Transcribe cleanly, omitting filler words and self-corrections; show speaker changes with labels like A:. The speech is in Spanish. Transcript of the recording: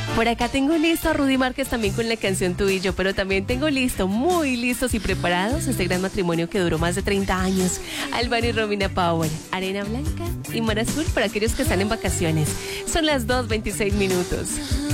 A: Por acá tengo listo a Rudy Márquez también con la canción Tú y Yo, pero también tengo listo, muy listos y preparados este gran matrimonio que duró más de 30 años. Álvaro y Romina Power, Arena Blanca y Mar Azul para aquellos que están en vacaciones. Son las 2:26.